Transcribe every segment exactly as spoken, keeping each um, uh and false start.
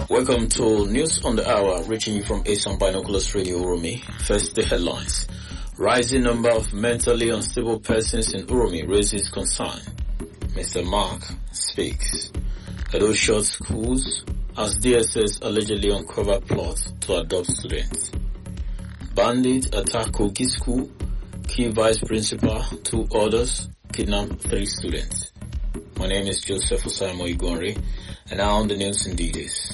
Welcome to News on the Hour, reaching you from Asan Binoculars Radio Uromi. First, the headlines. Rising number of mentally unstable persons in Uromi raises concern. Mister Mark speaks. Edo short schools as D S S allegedly uncover plot to adopt students. Bandit attack Kogi school, key vice principal, two others, kidnap three students. My name is Joseph Osaimo Igwanri, and now on the news in details.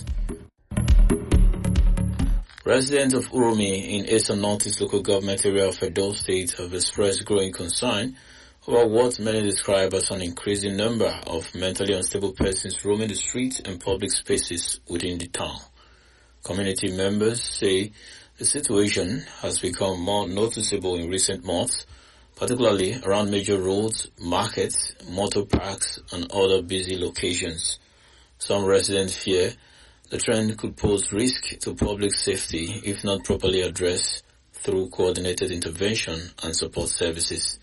Residents of Uromi in Asan Northeast local government area of Edo State have expressed growing concern over what many describe as an increasing number of mentally unstable persons roaming the streets and public spaces within the town. Community members say the situation has become more noticeable in recent months, particularly around major roads, markets, motor parks, and other busy locations. Some residents fear the trend could pose risk to public safety if not properly addressed through coordinated intervention and support services.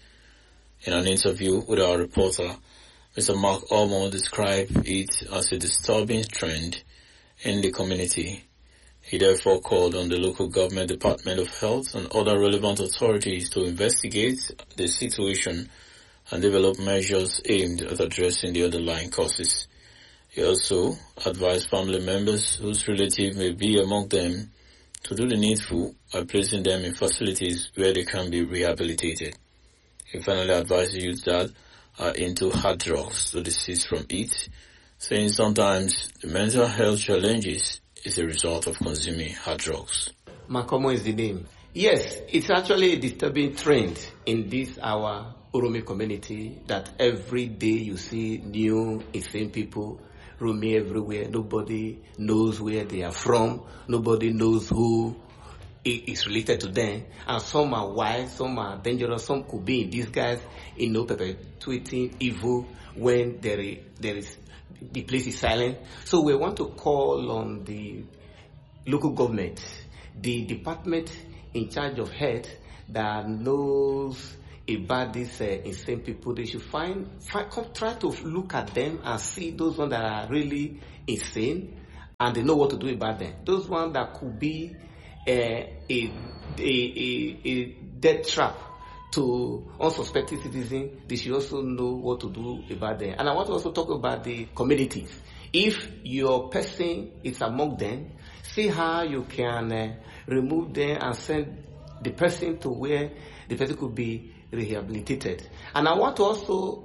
In an interview with our reporter, Mister Mark Omo described it as a disturbing trend in the community. He therefore called on the local government Department of Health and other relevant authorities to investigate the situation and develop measures aimed at addressing the underlying causes. He also advised family members whose relative may be among them to do the needful by placing them in facilities where they can be rehabilitated. He finally advised youth that are into hard drugs to desist from it, saying sometimes the mental health challenges is a result of consuming hard drugs. Makomo is the name. Yes, it's actually a disturbing trend in this our Uromi community that every day you see new insane people roaming everywhere. Nobody knows where they are from. Nobody knows who is related to them. And some are wild, some are dangerous, some could be in disguise, you know, perpetuating evil when there is, there is the place is silent. So we want to call on the local government, the department in charge of health that knows about these uh, insane people. They should find, find come, try to look at them and see those ones that are really insane and they know what to do about them. Those ones that could be uh, a, a, a, a death trap to unsuspecting citizens, they should also know what to do about them. And I want to also talk about the communities. If your person is among them, see how you can uh, remove them and send the person to where the person could be rehabilitated. And I want to also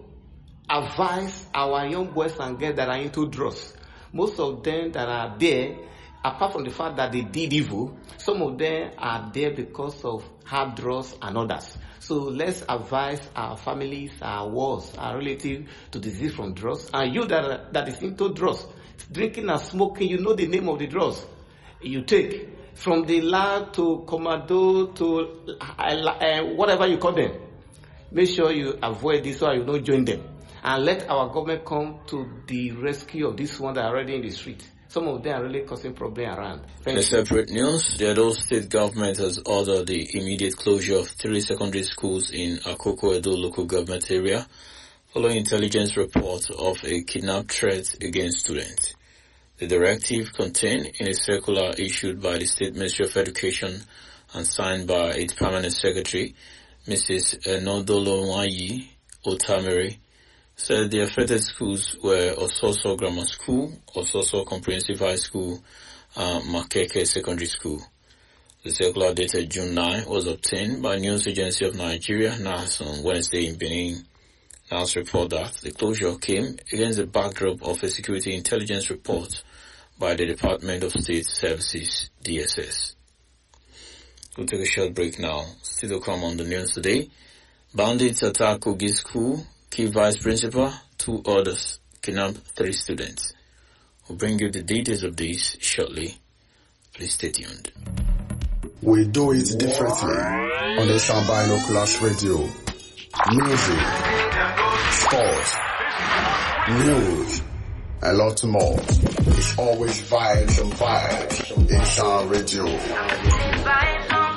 advise our young boys and girls that are into drugs. Most of them that are there, apart from the fact that they did evil, some of them are there because of hard drugs and others. So let's advise our families, our wards, our relatives to desist from drugs. And you that are, that is into drugs, drinking and smoking, you know the name of the drugs you take. From the lab to commando to uh, uh, whatever you call them. Make sure you avoid this so you don't join them. And let our government come to the rescue of this one that are already in the street. Some of them are really causing problems around. In separate news, the Edo State government has ordered the immediate closure of three secondary schools in Akoko Edo local government area following intelligence reports of a kidnap threat against students. The directive contained in a circular issued by the State Ministry of Education and signed by its permanent secretary, Missus Enodolowayi Otamere, said the affected schools were Ososo Grammar School, Ososo Comprehensive High School, and Makeke Secondary School. The circular dated June ninth was obtained by News Agency of Nigeria, N A S, on Wednesday in Benin. N A S report that the closure came against the backdrop of a security intelligence report by the Department of State Services, D S S. We'll take a short break now. Still to come on the news today. Bandits attack Kogi school, key vice principal, two others, kidnap three students. We'll bring you the details of this shortly. Please stay tuned. We do it differently on the Asan Binoculars Radio. Music, sports, news, a lot more. It's always vibes and vibes in Asan Radio.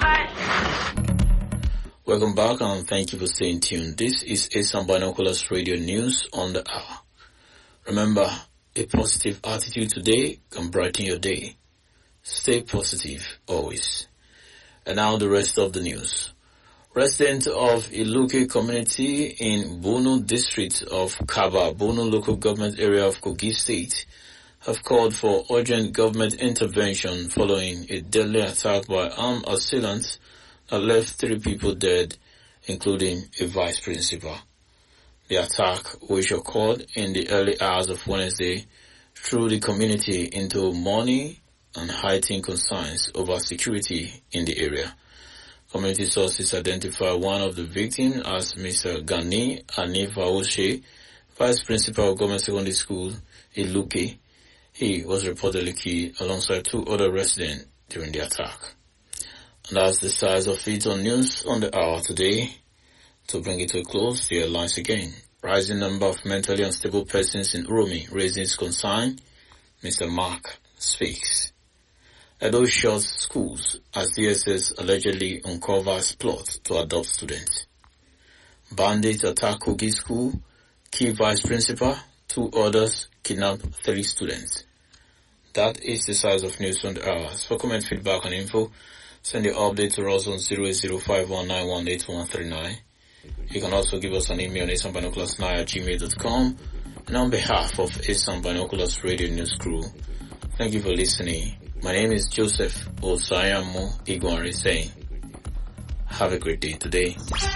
Welcome back and thank you for staying tuned. This is Asan Binoculars Radio News on the Hour. Remember, A positive attitude today can brighten your day. Stay positive always. And now the rest of the news. Residents of Iluke community in Bono district of Kaba, Bono local government area of Kogi state, have called for urgent government intervention following a deadly attack by armed assailants that left three people dead, including a vice principal. The attack, which occurred in the early hours of Wednesday, threw the community into mourning and heightened concerns over security in the area. Community sources identify one of the victims as Mister Gani Anivaoshe, Vice Principal of Government Secondary School, Iluke. He was reportedly killed alongside two other residents during the attack. And that's the size of it on news on the hour today. To bring it to a close, the headlines again. Rising number of mentally unstable persons in Uromi raises concern. Mister Mark speaks. Edo shuts schools as D S S allegedly uncovers plot to adopt students. Bandits attack Kogi school, key vice principal, two others kidnap three students. That is the size of news on the hours. For comment, feedback and info, send your update to us on zero eight zero five one nine one eight one three nine. You can also give us an email on asan binoculars nine at gmail dot com. And on behalf of Asan Binoculars Radio News Crew, thank you for listening. My name is Joseph Osayamo Igwanri saying, have a great day today.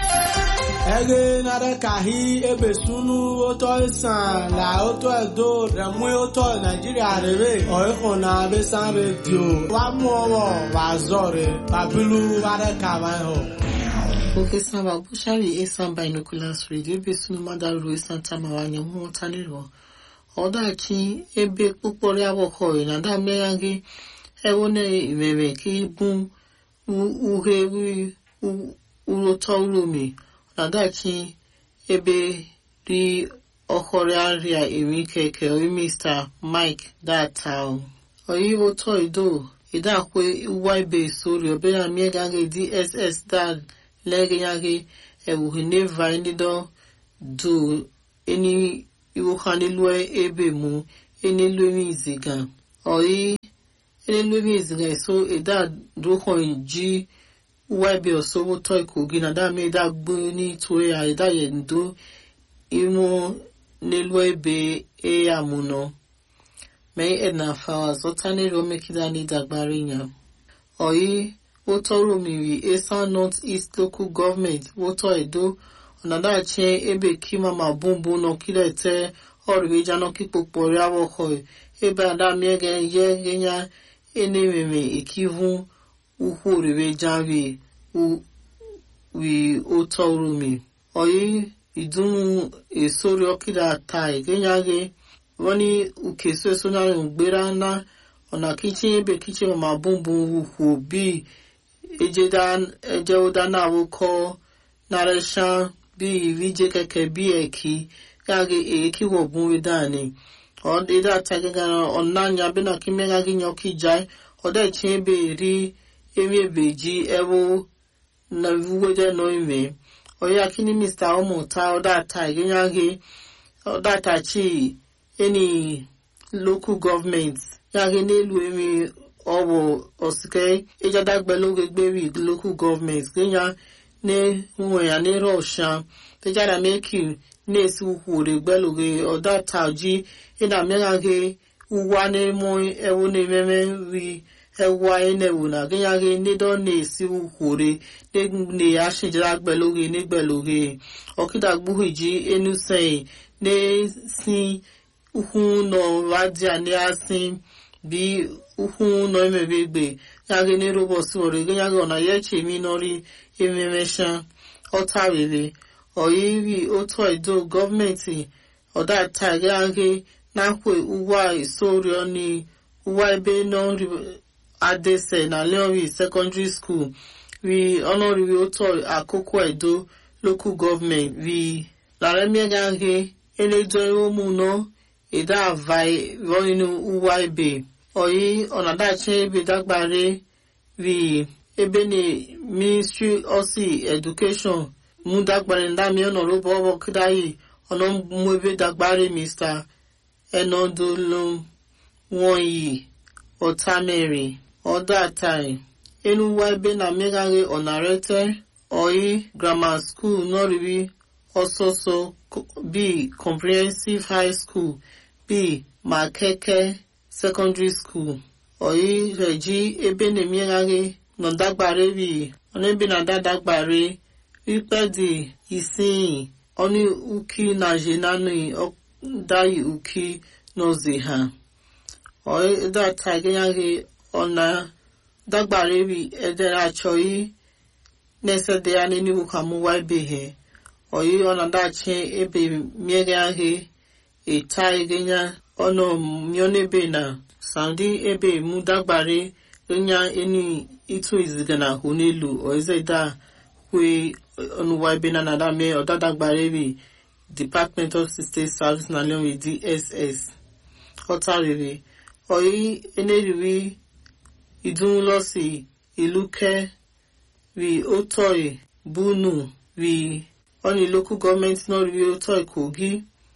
Again, ada kahi ebesunu oto isan la oto edo remu oto Nigeria rebe oiko na besan radio wa mu owo wa zore babilu ada kawan ho. Okay, Samba Bushari Asan Binoculars Radio besunu madaru Asan tamawanya mu taniro. Oda chi ebe pupori awoko na da meyangi ewone imeme ki bun uhe uroto urumi na da chi ebe ri okore aria emi keke o Mister Mike that town. Oyi woto ido ida kwe uwaibe sori obera miegange D S S that lege yage ewu never indido do any iwo hanilwe ebe mu eni lwe iziga oyi eni lwe iziga so eda do kon ji webe osowo to Kogi na da me da gbo ni to ya eda ye ndo imo nelwe ebe e amuno me ena fa zotani ro mekida ni dagbari nya oyi Woto miri Asan North East Local Government, Woto Edo, Onada Chen Ebe Kima Mabumbu no Kilete, Origa no Kipopori Awokoi, Ebe Adamiege Ye Genya, Enememe Ekivu, Uhu Rive Janvi, U We Woto Rumi. Oyi, Idunu Esori Okida Tai, Genyage, Wani Ukeso Sona Ngbera Ona Kitchen Ebe Kitchen Mabumbu Uhu Bi, Ejedan Ejeoda na woko nareshan bi vije keke bi eki yage eki wo bunwe dani o de da tagega onanya be na kimega ginyo kijai o de chimbe ri emi ebeji ewo na wuwe no ime o ya kini Mister Omota o da tagega ge o da tachi any local government yage nelu emi owo osike ejadagbelo gberi local government genya ne nwe ya ne Russia tejara make ne si ukwure gbeloge oda taji ina megage uwa ne mo ewo ne meme wi ewa ene wona genya ge ne don ne si ukwure ne ne ashijara gbeloge ne gbeloge okida gbuhiji enu sei ne si uhu no radia ne asin bi uhu no emebegbe yage ne robos ore yage ona yeche mi nori ememesha otarebe oyiwi oto edo government oda tag yage nakwe uwa isorio ni uwa ebe no adese na Leonwi secondary school we honoriwe oto akoko edo local government we laremie yage elejo omu no eda vai roinu uwa ebe oyi onadache ebe dagbare vi ebe ni ministry osi education mu dagbare ndami onorobo obo kidai ono mu ebe dagbare Mister enodolum wọ̀nyí ọ̀tàmẹ̀rẹ̀ ọ̀dàtàì enuwa ebe na mmegharị ọ̀nàrete oyi grammar school nọrịrị ọsọsọ b comprehensive high school b makeke secondary school oyi reji ebe na mmegharị nọdagbare bi ọ̀nà ebe na dadagbare ikpedi isii ọ̀nà uki na jenani ọ̀dayi uki n'ozi ha oyi data gịnyaghị ọ̀nà dagbare bi edere achọghị na-esede ya n'eniwu ka mụwa ebe he oyi ọnadachi ebe mmiri ahụ eta egenya ọnụ mionebe na saudi ebe mụ dagbare enya eni itu iziga na ahụ n'elu oizeda kwe ọnụwa ebe na nadame ọdadagbare bi Department of State Service na leonwe D S S ọtarịrị oyi eneriri idunlosi iluke wi otoi bunu wi oni local government no wi otoi Kogi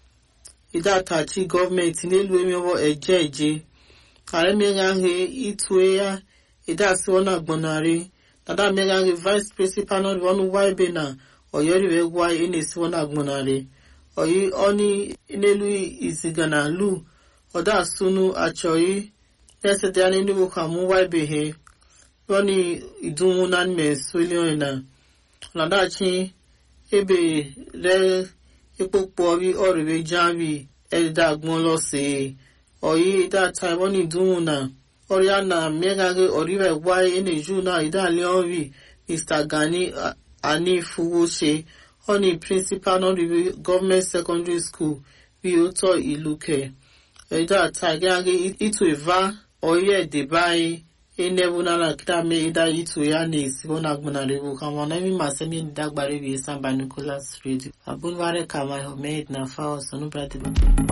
idatachi government n'elu emewo eje eje kare meganghe itue ya idasi ona agbonari dada meganghe vice principal no wonu waibe na oyori we gwa enesi ona agbonari oyi oni n'elu izigana lu oda sunu achoi nesede ani ni wo kamu waibe he woni idunwu na meswelion na nadachi ebe re epopo ri oriwe jawi elda agbon lo se oyi da time woni idunwu na oriana megage oriwe wai eneju na ida leonwi Mister Gani Ani Fuwose oni principal non government secondary school bi oto iluke ida tage itu eva oye debai enebuna na kitame ida itu ya nesi bona gbona rebu kama na mi masemi dagbare bi Samba Nicholas Radio abunware kama homed na fawo sonu brother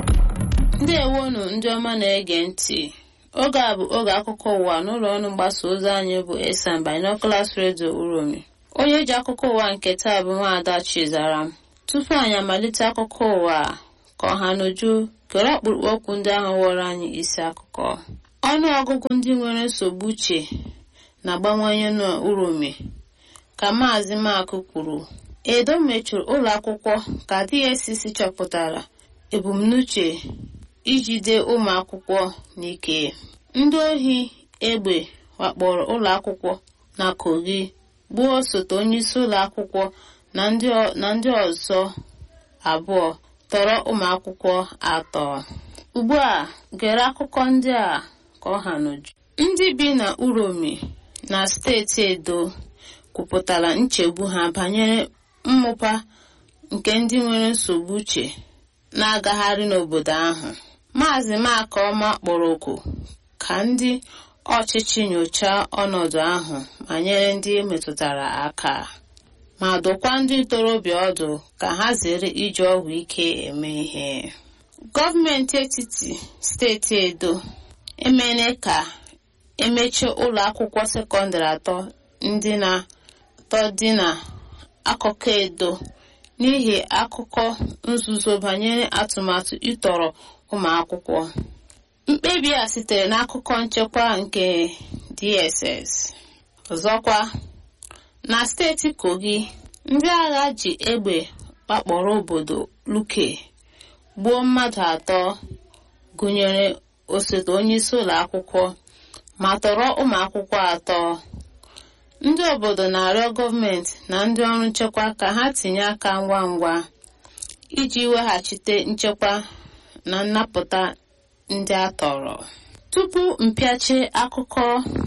ndewonu ndị ọma na-ege ntị oge a bụ oge akụkọ ụwa n'ụlọ ọrụ mgbasa ozi anyị bụ Samba Nicholas Radio Uromi onye ji akụkọ ụwa nke taa bụ Nwaada Chizaram tupu anyị amalite akụkọ ụwa ka ọha n'uju kere ọkpụrụkpụ okwu ndị ahụ wọrọ anyị isi akụkọ ọnụ ọgụgụ ndị nwere nsogbu uche na-abawanye n'Uromi ka Maazị Makụ kwuru Edo mechuru ụlọ akwụkwọ ka D S C C chọpụtara ebumnuche ijide ụmụ akwụkwọ n'ike ndị ohi egbe wakporo ụlọ akwụkwọ na Kogi gbuo osote onye isi ụlọ akwụkwọ na ndị na ndị ọzọ abụọ tọrọ ụmụ akwụkwọ atọ ugbu a gere akụkọ ndị a ka ọ ha n'uju ndị bi na Uromi na steeti Edo kwupụtara nchegbu ha banyere mmụpa nke ndị nwere nsogbu uche na-agagharị n'obodo ahụ Maazị Makọma kpọrọ oku ka ndị ọchịchị nyochaa ọnọdụ ahụ ma nyere ndị metụtara aka ma dụkwa ndị ntorobịa ọdụ ka ha zere iji ọgwụ ike eme ihe gọọmenti etiti steeti Edo emene ka emechie ụlọ akwụkwọ sekọndịrị atọ ndị na atọ dị na akụkọ Edo n'ihi akụkọ nzuzo banyere atụmatụ ịtọrọ ụmụ akwụkwọ mkpebi a sitere n'akụkọ nchekwa nke D S S ọzọkwa na steeti Kogi ndị agha ji egbe wakporo obodo Luke gbuo mmadụ atọ gụnyere osote onye isi ụlọ akwụkwọ ma tọrọ ụmụ akwụkwọ atọ ndị obodo na-arịọ gọọmenti na ndị ọrụ nchekwa ka ha tinye aka ngwa ngwa iji weghachite nchekwa na nnapụta ndị a tọrọ tupu mpịachi akụkọ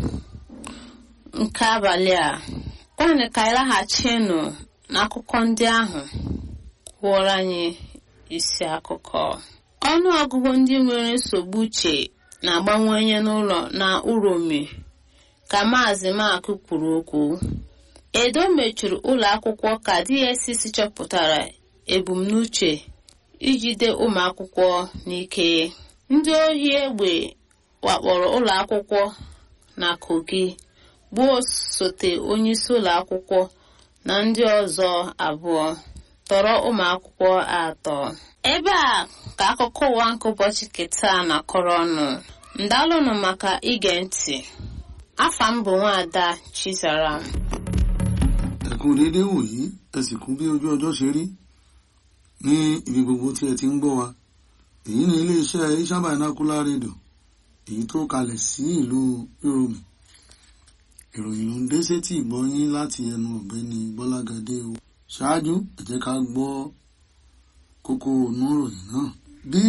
nke abalị a kwanụ ka ịlaghachinụ n'akụkọ ndị ahụ wụrụ anyị isi akụkọ ọnụ ọgụgụ ndị nwere nsogbu uche na-agbanwenye n'ụlọ na Uromi ka Maazị Makụ kwuru okwu Edo mechuru ụlọ akwụkwọ ka D S C C chọpụtara ebumnuche ijide ụmụ akwụkwọ n'ike ndị ohi egbe wakporo ụlọ akwụkwọ na Kogi gbuo osote onye isi ụlọ akwụkwọ na ndị ọzọ abụọ tọrọ ụmụ akwụkwọ atọ ebe a ka akụkọ ụwa nke ụbọchị keta na-akọrọ ọnụ. Ndalụnụ maka ige ntị. Afa m bụ Nwaada Chizaram. Ẹ̀kún déédéé wòyí ẹ sì kú bí ojú ọjọ́ ṣe rí ní ibi gbogbo tí ẹ ti ń gbọ́ wa. Èyí ni iléeṣẹ́ Asian Binocular Radio èyí tó kalẹ̀ sí ìlú Yorùbá. Ìròyìn ló ń dé sétí ìgbọ́yín láti ẹnu ọ̀gbẹ́ni Bọ́lágadé o. Ṣáájú ẹ jẹ́ ká gbọ́ kókó inú ìròyìn náà. Bí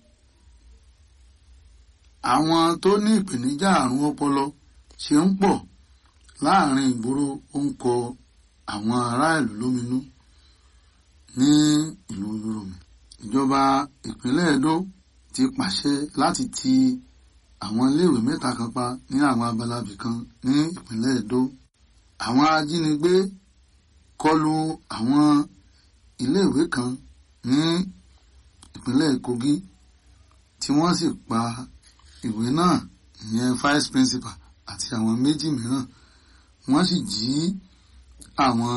àwọn tó ní ìpèníjà àrùn ọpọlọ ṣe ń pọ̀ láàrin ìgboro ó ń kọ àwọn aráàlú lóminú ní ìlú Yorùbá. Ìjọba ìpínlẹ̀ Ẹdó ti pàṣẹ láti ti àwọn iléèwé mẹ́ta kan pa ní àwọn abalabì kan ní ìpínlẹ̀ Ẹdó. Àwọn ajínigbé kọlu àwọn iléèwé kan ní ìpínlẹ̀ Kogi tí wọ́n sì pa ìwé náà ìyẹn vice principal àti àwọn méjì mìíràn. Wọ́n sì jí àwọn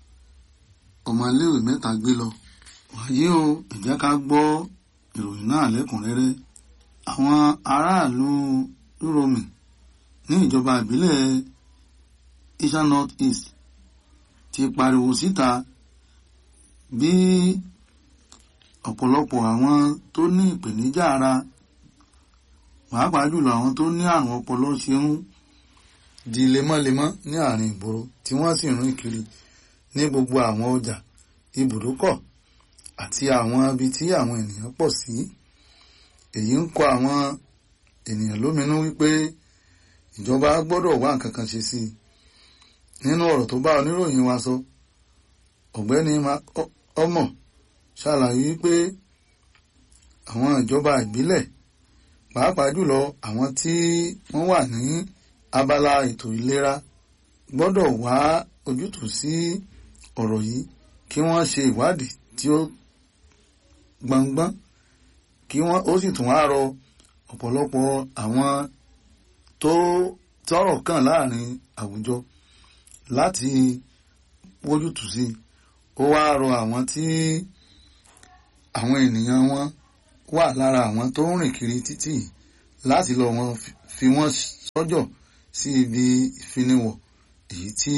ọmọléèwé mẹ́ta gbé lọ. Wàyí o, ẹ jẹ́ ká gbọ́ ìròyìn náà lẹ́kùnrẹ́rẹ́. Àwọn aráàlú Uromi ní ìjọba ìbílẹ̀ Asian North East ti pariwo síta bí ọ̀pọ̀lọpọ̀ àwọn tó ní ìpèníjà ara pàápàá jùlọ àwọn tó ní àrùn ọpọlọ ṣe ń di lemọ́lemọ́ ní àárín ìgboro tí wọ́n sì rìn kiri ní gbogbo àwọn ọjà, ibùdókọ̀ àti àwọn ibi tí àwọn ènìyàn pọ̀ sí. Èyí ń kọ àwọn ènìyàn lóminú wípé ìjọba gbọ́dọ̀ wá nǹkan kan ṣe sí i. Nínú ọ̀rọ̀ tó bá oníròyìn wa sọ, ọ̀gbẹ́ni ọmọ ṣàlàyé wípé àwọn ìjọba ìbílẹ̀ pàápàá jùlọ àwọn tí wọ́n wà ní abala ètò ìlera gbọ́dọ̀ wá ojútùú sí ọ̀rọ̀ yìí kí wọ́n ṣe ìwádìí tí ó gbọngbọ́n kí wọ́n ó sì tún wá rọ ọ̀pọ̀lọpọ̀ àwọn tó tọ́rọ̀ kàn láàrin àwùjọ láti wójútùú sí. Ó wá rọ àwọn tí àwọn ènìyàn wọn wà lára àwọn tó ń rìn kiri títì láti lọ wọn fi wọ́n sọ́jọ̀ sí ibi ìfiniwọ̀ èyí tí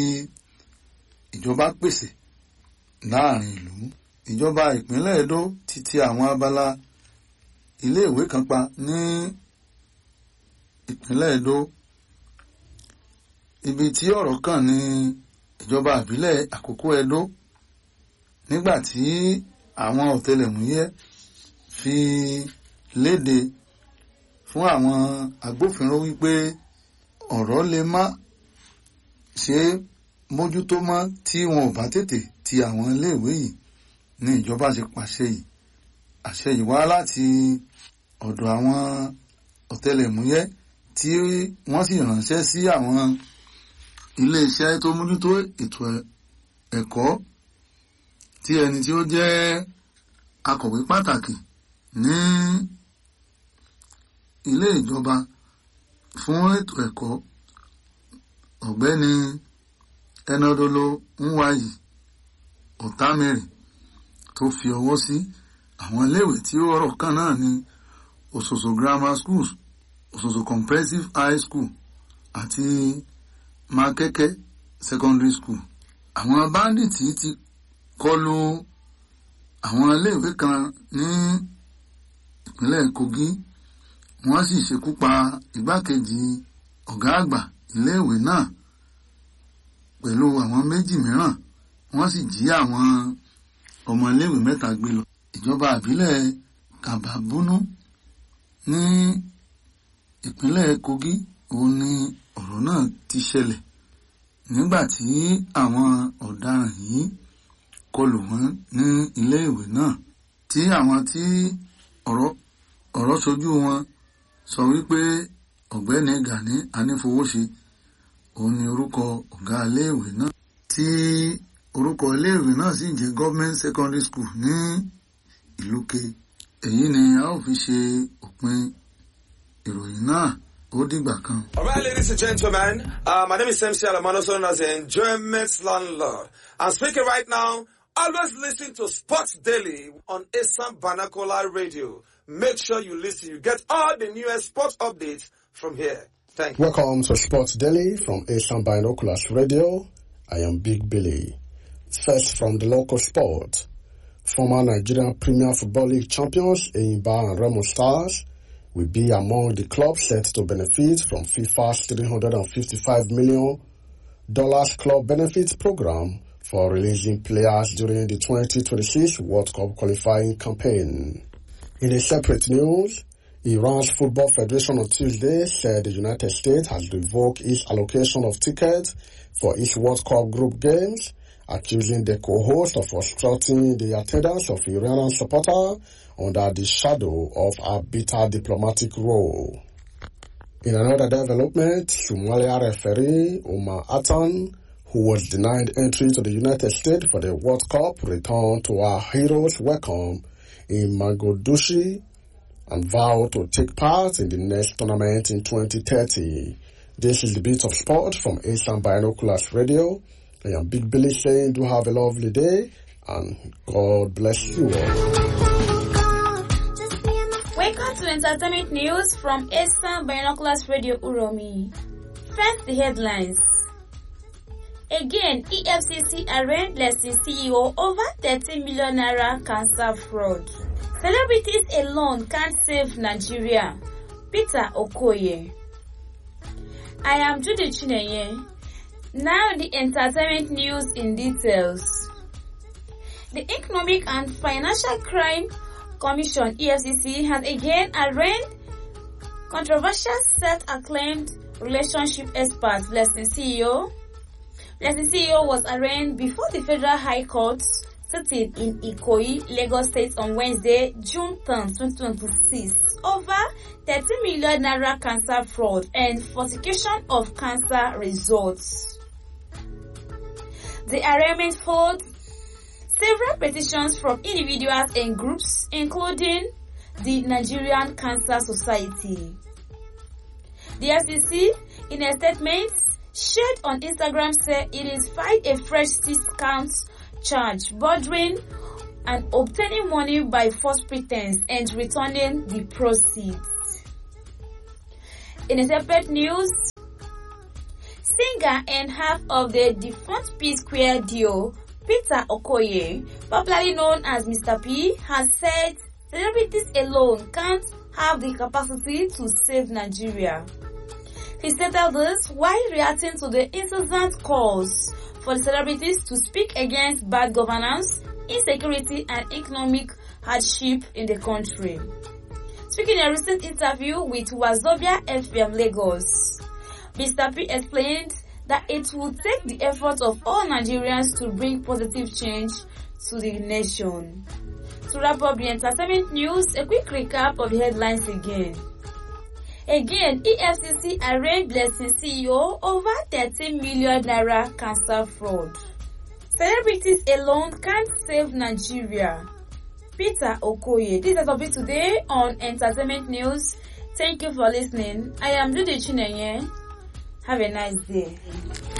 ìjọba pèsè láàrin ìlú. Ìjọba ìpínlẹ̀ Ẹdó ti ti àwọn abala iléèwé kan pa ní ìpínlẹ̀ Ẹdó. Ibi tí ọ̀rọ̀ kàn ní ìjọba ìbílẹ̀ Àkókó Ẹdó nígbà tí àwọn ọ̀tẹlẹ̀múyẹ́ fi léde fún àwọn agbófinró wípé ọ̀rọ̀ lè má ṣe mójútó mọ́ tí wọn ò bá tètè ti àwọn iléèwé yìí ní ìjọba ṣe pàṣẹ yìí. Àṣẹ yìí wá láti ọ̀dọ̀ àwọn ọ̀tẹlẹ̀múyẹ́ tí wọ́n sì ránṣẹ́ sí àwọn iléeṣẹ́ tó mójútó ètò ẹ̀kọ́ tí ẹni tí ó jẹ́ akọ̀wé pàtàkì ní ilé ìjọba fún ètò ẹ̀kọ́ ọ̀gbẹ́ni Ẹnadolo Nwayi Ọ̀támẹ́rì tó fi ọwọ́ sí àwọn iléèwé tí ọ̀rọ̀ kan náà ní Ososo Grammar Schools, Ososo Comprehensive High School àti Makeke Secondary School. Àwọn báńdíìtì ti kọlu àwọn iléèwé kan ní ìpínlẹ̀ Kogi, wọ́n sì ṣekú pa igbákejì ọ̀gá àgbà iléèwé náà pẹ̀lú àwọn méjì mìíràn. Wọ́n sì jí àwọn ọmọ iléèwé mẹ́ta gbé lọ. Ìjọba ìbílẹ̀ Kababunu ní ìpínlẹ̀ Kogi òun ni ọ̀rọ̀ náà ti ṣẹlẹ̀ nígbà tí àwọn ọ̀daràn yìí kọlù wọ́n ní iléèwé náà, tí àwọn tí ọ̀rọ̀ ọ̀rọ̀ ṣojú wọn sọ wípé ọ̀gbẹ́ni Gani Anífowóṣe òun ni orúkọ ọ̀gá iléèwé náà, tí orúkọ iléèwé náà sì jẹ́ Government Secondary School ní Ìlúke. Èyí ni a ó fi ṣe òpin ìròyìn náà. Ó dìgbà kan. All right, ladies and gentlemen, uh, my name is M C Alamano, known as the Enjoyment Landlord. I'm speaking right now Always listen to Sports Daily on Esan Binocular Radio. Make sure you listen. You get all the newest sports updates from here. Thank you. Welcome to Sports Daily from Esan Binoculars Radio. I am Big Billy. First from the local sport. Former Nigerian Premier Football League champions Enyimba and Remo Stars will be among the clubs set to benefit from FIFA's three hundred fifty-five million dollars club benefits program for releasing players during the twenty twenty-six World Cup qualifying campaign. In a separate news, Iran's Football Federation on Tuesday said the United States has revoked its allocation of tickets for its World Cup group games, accusing the co-host of obstructing the attendance of Iranian supporters under the shadow of a bitter diplomatic role. In another development, Somalia referee Omar Atan, who was denied entry to the United States for the World Cup, returned to our heroes' welcome in Mogadishu and vowed to take part in the next tournament in twenty thirty. This is the Beat of Sport from Esan Binoculars Radio. I am Big Billy saying do have a lovely day and God bless you all. Welcome to entertainment news from Esan Binoculars Radio Uromi. First, the headlines. Again, E F C C arraigned Leicester C E O over thirty million naira cancer fraud. Celebrities alone can't save Nigeria. Peter Okoye. I am Judy Chineye. Now the entertainment news in details. The Economic and Financial Crime Commission E F C C has again arraigned controversial self-acclaimed relationship expert Leicester C E O. Leicester C E O was arraigned before the Federal High Court sitting in Ikoyi, Lagos State on Wednesday, June tenth, twenty twenty-six, over thirty million naira cancer fraud and falsification of cancer results. The arraignment followed several petitions from individuals and groups, including the Nigerian Cancer Society. The F C C, in a statement shared on Instagram, said it is filed a fresh six-count charge bordering and obtaining money by false pretense and returning the proceeds. In a separate news, singer and half of the defunct P-Square duo, Peter Okoye, popularly known as Mister P, has said celebrities alone can't have the capacity to save Nigeria. He stated this while reacting to the incessant calls for the celebrities to speak against bad governance, insecurity, and economic hardship in the country. Speaking in a recent interview with Wazobia F M Lagos, Mister P explained that it will take the effort of all Nigerians to bring positive change to the nation. To wrap up the entertainment news, a quick recap of the headlines again. Again, E F C C arraigned Blessing C E O over thirty million naira cancer fraud. Celebrities alone can't save Nigeria. Peter Okoye. This is all today on Entertainment News. Thank you for listening. I am Judy Chineye. Have a nice day.